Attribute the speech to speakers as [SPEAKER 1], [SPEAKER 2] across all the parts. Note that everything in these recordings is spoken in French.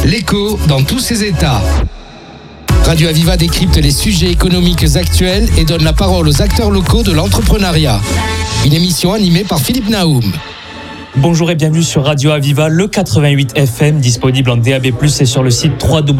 [SPEAKER 1] L'écho dans tous ses états. Radio Aviva décrypte les sujets économiques actuels et donne la parole aux acteurs locaux de l'entrepreneuriat. Une émission animée par Philippe Naoum.
[SPEAKER 2] Bonjour et bienvenue sur Radio Aviva, le 88 FM, disponible en DAB+, et sur le site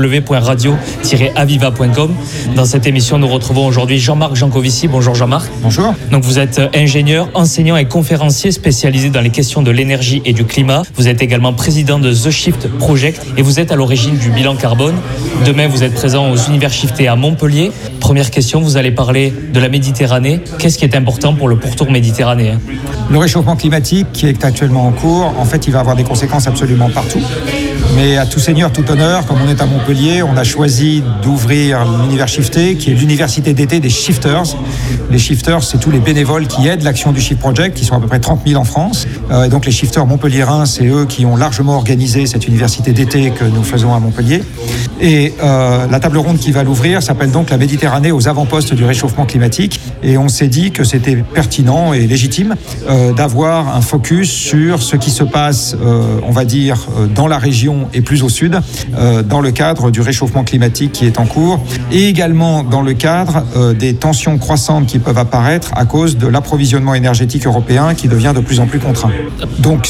[SPEAKER 2] www.radio-aviva.com. Dans cette émission, nous retrouvons aujourd'hui Jean-Marc Jancovici. Bonjour Jean-Marc.
[SPEAKER 3] Bonjour.
[SPEAKER 2] Donc vous êtes ingénieur, enseignant et conférencier spécialisé dans les questions de l'énergie et du climat. Vous êtes également président de The Shift Project et vous êtes à l'origine du bilan carbone. Demain, vous êtes présent aux univers shiftés à Montpellier. Première question, vous allez parler de la Méditerranée. Qu'est-ce qui est important pour le pourtour méditerranéen ?
[SPEAKER 3] Le réchauffement climatique qui est actuellement en cours, en fait, il va avoir des conséquences absolument partout. Mais à tout seigneur, tout honneur, comme on est à Montpellier, on a choisi d'ouvrir l'univers shifté, qui est l'université d'été des shifters. Les shifters, c'est tous les bénévoles qui aident l'action du Shift Project, qui sont à peu près 30 000 en France. Et donc les shifters montpelliérains, c'est eux qui ont largement organisé cette université d'été que nous faisons à Montpellier. Et la table ronde qui va l'ouvrir s'appelle donc la Méditerranée aux avant-postes du réchauffement climatique. Et on s'est dit que c'était pertinent et légitime d'avoir un focus sur ce qui se passe, on va dire, dans la région et plus au sud, dans le cadre du réchauffement climatique qui est en cours, et également dans le cadre des tensions croissantes qui peuvent apparaître à cause de l'approvisionnement énergétique européen qui devient de plus en plus contraint. Donc,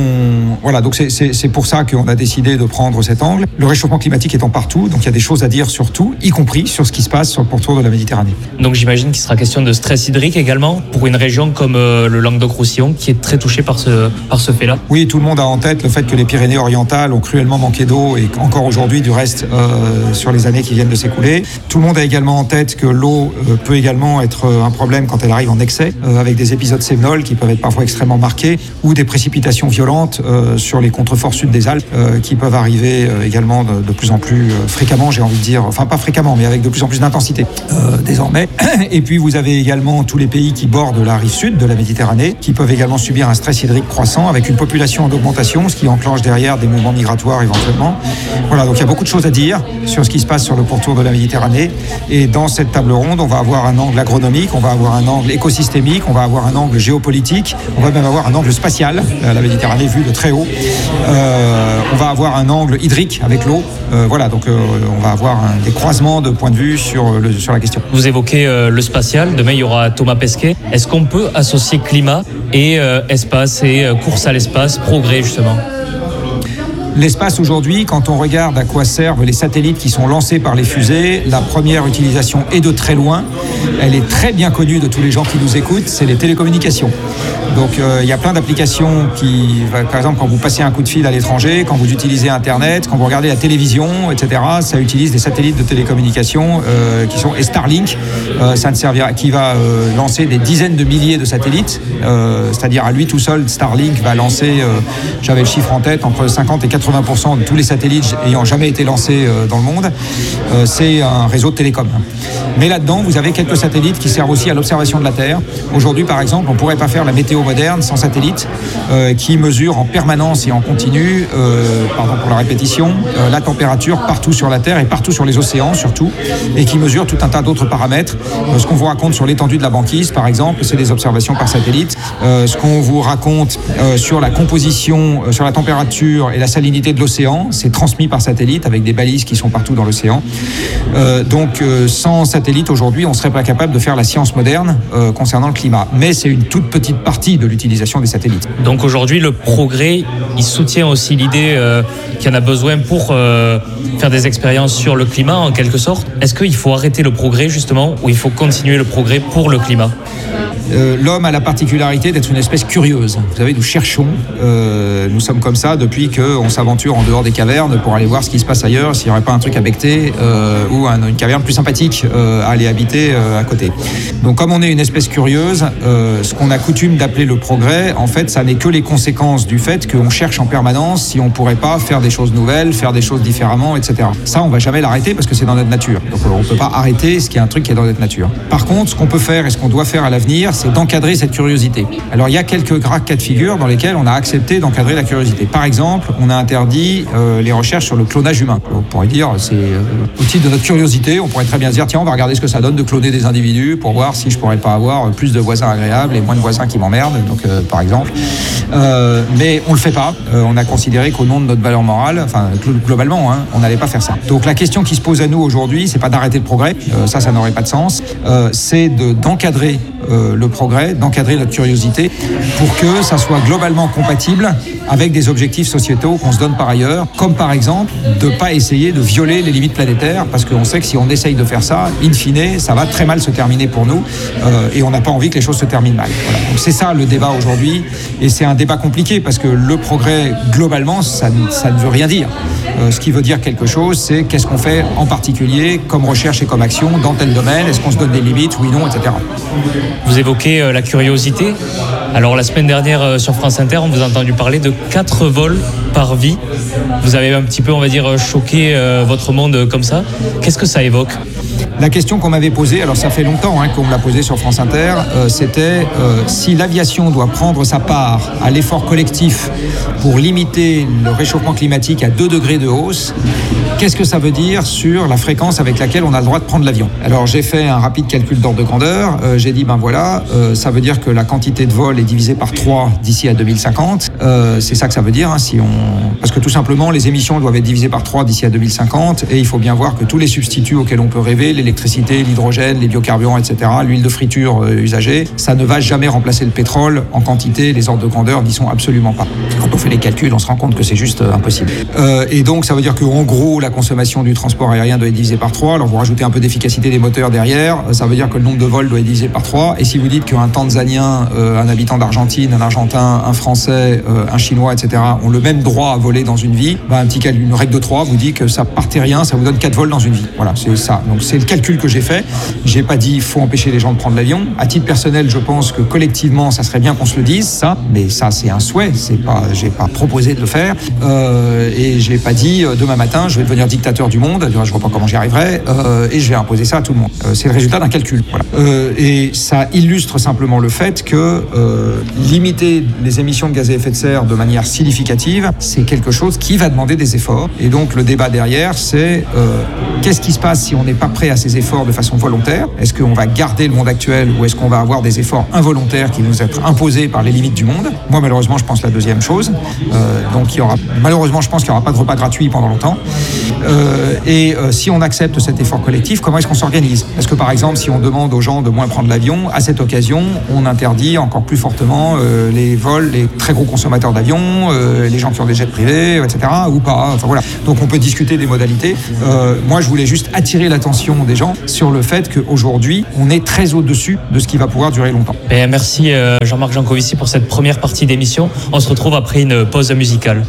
[SPEAKER 3] c'est pour ça qu'on a décidé de prendre cet angle. Le réchauffement climatique étant partout, donc il y a des choses à dire sur tout, y compris sur ce qui se passe sur le pourtour de la Méditerranée.
[SPEAKER 2] Donc j'imagine qu'il sera question de stress hydrique également pour une région comme le Languedoc-Roussillon qui est très touchée par ce fait-là.
[SPEAKER 3] Oui, tout le monde a en tête le fait que les Pyrénées-Orientales ont cruellement manqué d'eau et encore aujourd'hui du reste sur les années qui viennent de s'écouler. Tout le monde a également en tête que l'eau peut également être un problème quand elle arrive en excès, avec des épisodes sévenols qui peuvent être parfois extrêmement marqués, ou des précipitations violentes sur les contreforts sud des Alpes qui peuvent arriver également de plus en plus fréquemment, j'ai envie de dire, enfin pas fréquemment, mais avec de plus en plus d'intensité désormais. Et puis vous avez également tous les pays qui bordent la rive sud de la Méditerranée, qui peuvent également subir un stress hydrique croissant, avec une population en augmentation, ce qui enclenche derrière des mouvements migratoires éventuellement. Voilà, donc il y a beaucoup de choses à dire sur ce qui se passe sur le pourtour de la Méditerranée. Et dans cette table ronde, on va avoir un angle agronomique, on va avoir un angle écosystémique, on va avoir un angle géopolitique, on va même avoir un angle spatial, la Méditerranée vue de très haut. On va avoir un angle hydrique avec l'eau. Donc on va avoir des croisements de points de vue sur la question.
[SPEAKER 2] Vous évoquez le spatial, demain il y aura Thomas Pesquet. Est-ce qu'on peut associer climat et espace et course à l'espace, progrès justement ?
[SPEAKER 3] L'espace aujourd'hui, quand on regarde à quoi servent les satellites qui sont lancés par les fusées, la première utilisation est de très loin. Elle est très bien connue de tous les gens qui nous écoutent, c'est les télécommunications. Donc il y a plein d'applications qui, par exemple, quand vous passez un coup de fil à l'étranger, quand vous utilisez Internet, quand vous regardez la télévision, etc., ça utilise des satellites de télécommunications qui sont et Starlink, ça ne servira, qui va lancer des dizaines de milliers de satellites, c'est-à-dire à lui tout seul, Starlink va lancer, j'avais le chiffre en tête, entre 50 et 80% de tous les satellites ayant jamais été lancés dans le monde. C'est un réseau de télécom. Mais là-dedans, vous avez quelques satellites qui servent aussi à l'observation de la Terre. Aujourd'hui, par exemple, on ne pourrait pas faire la météo moderne sans satellite qui mesure en permanence et en continu, pardon pour la répétition, la température partout sur la Terre et partout sur les océans surtout, et qui mesure tout un tas d'autres paramètres. Ce qu'on vous raconte sur l'étendue de la banquise, par exemple, c'est des observations par satellite. Ce qu'on vous raconte sur la composition, sur la température et la salinité de l'océan, c'est transmis par satellite avec des balises qui sont partout dans l'océan. Donc sans satellite aujourd'hui, on ne serait pas capable de faire la science moderne concernant le climat. Mais c'est une toute petite partie de l'utilisation des satellites.
[SPEAKER 2] Donc aujourd'hui, le progrès, il soutient aussi l'idée qu'il y en a besoin pour faire des expériences sur le climat en quelque sorte. Est-ce qu'il faut arrêter le progrès justement ou il faut continuer le progrès pour le climat ?
[SPEAKER 3] L'homme a la particularité d'être une espèce curieuse. Vous savez, nous cherchons, nous sommes comme ça depuis qu'on s'aventure en dehors des cavernes pour aller voir ce qui se passe ailleurs, s'il n'y aurait pas un truc à becqueter ou une caverne plus sympathique à aller habiter à côté. Donc comme on est une espèce curieuse, ce qu'on a coutume d'appeler le progrès, en fait, ça n'est que les conséquences du fait qu'on cherche en permanence si on ne pourrait pas faire des choses nouvelles, faire des choses différemment, etc. Ça, on ne va jamais l'arrêter parce que c'est dans notre nature. Donc on ne peut pas arrêter ce qui est un truc qui est dans notre nature. Par contre, ce qu'on peut faire et ce qu'on doit faire à l'avenir, c'est d'encadrer cette curiosité. Alors il y a quelques cas de figure dans lesquels on a accepté d'encadrer la curiosité. Par exemple, on a interdit les recherches sur le clonage humain. On pourrait dire, c'est au titre de notre curiosité, on pourrait très bien se dire, tiens, on va regarder ce que ça donne de cloner des individus pour voir si je pourrais pas avoir plus de voisins agréables et moins de voisins qui m'emmerdent, donc par exemple. Mais on le fait pas. On a considéré qu'au nom de notre valeur morale, enfin globalement, on n'allait pas faire ça. Donc la question qui se pose à nous aujourd'hui, c'est pas d'arrêter le progrès, ça n'aurait pas de sens, c'est d'encadrer le progrès, d'encadrer notre curiosité pour que ça soit globalement compatible avec des objectifs sociétaux qu'on se donne par ailleurs, comme par exemple de ne pas essayer de violer les limites planétaires, parce qu'on sait que si on essaye de faire ça, in fine, ça va très mal se terminer pour nous, et on n'a pas envie que les choses se terminent mal. Voilà. Donc c'est ça le débat aujourd'hui, et c'est un débat compliqué, parce que le progrès, globalement, ça ne veut rien dire. Ce qui veut dire quelque chose, c'est qu'est-ce qu'on fait en particulier comme recherche et comme action dans tel domaine, est-ce qu'on se donne des limites, oui, non, etc.
[SPEAKER 2] Vous évoquez la curiosité. Alors la semaine dernière sur France Inter, on vous a entendu parler de 4 vols par vie. Vous avez un petit peu, on va dire, choqué votre monde comme ça. Qu'est-ce que ça évoque ?
[SPEAKER 3] La question qu'on m'avait posée, alors ça fait longtemps qu'on me l'a posée sur France Inter, c'était si l'aviation doit prendre sa part à l'effort collectif pour limiter le réchauffement climatique à 2 degrés de hausse, qu'est-ce que ça veut dire sur la fréquence avec laquelle on a le droit de prendre l'avion ? Alors j'ai fait un rapide calcul d'ordre de grandeur, j'ai dit ça veut dire que la quantité de vol est divisée par 3 d'ici à 2050, c'est ça que ça veut dire, parce que tout simplement les émissions doivent être divisées par 3 d'ici à 2050, et il faut bien voir que tous les substituts auxquels on peut rêver, l'électricité, l'hydrogène, les biocarburants, etc., l'huile de friture usagée, ça ne va jamais remplacer le pétrole en quantité, les ordres de grandeur n'y sont absolument pas. Quand on fait les calculs, on se rend compte que c'est juste impossible. Et donc ça veut dire qu'en gros, la consommation du transport aérien doit être divisée par 3, alors vous rajoutez un peu d'efficacité des moteurs derrière, ça veut dire que le nombre de vols doit être divisé par 3, et si vous dites qu'un Tanzanien, un habitant d'Argentine, un Argentin, un Français, un Chinois, etc., ont le même droit à voler dans une vie, une règle de 3 vous dit que ça par terrien, ça vous donne 4 vols dans une vie. Voilà, c'est ça. Donc c'est le calcul que j'ai fait. J'ai pas dit faut empêcher les gens de prendre l'avion. À titre personnel, je pense que collectivement, ça serait bien qu'on se le dise, ça, mais ça c'est un souhait, j'ai pas proposé de le faire, et j'ai pas dit demain matin je vais devenir dictateur du monde, je vois pas comment j'y arriverai, et je vais imposer ça à tout le monde. C'est le résultat d'un calcul. Voilà. Et ça illustre simplement le fait que limiter les émissions de gaz à effet de serre de manière significative, c'est quelque chose qui va demander des efforts. Et donc le débat derrière, c'est qu'est-ce qui se passe si on n'est pas prêt à ces efforts de façon volontaire ? Est-ce qu'on va garder le monde actuel ou est-ce qu'on va avoir des efforts involontaires qui vont nous être imposés par les limites du monde ? Moi, malheureusement, je pense la deuxième chose. Donc, malheureusement, je pense qu'il n'y aura pas de repas gratuits pendant longtemps. Et si on accepte cet effort collectif, comment est-ce qu'on s'organise ? Est-ce que, par exemple, si on demande aux gens de moins prendre l'avion, à cette occasion, on interdit encore plus fortement les vols, les très gros consommateurs d'avion, les gens qui ont des jets privés, etc., ou pas ? Enfin, voilà. Donc, on peut discuter des modalités. Moi, je voulais juste attirer l'attention des gens sur le fait qu'aujourd'hui, on est très au-dessus de ce qui va pouvoir durer longtemps.
[SPEAKER 2] Merci Jean-Marc Jancovici pour cette première partie d'émission. On se retrouve après une pause musicale.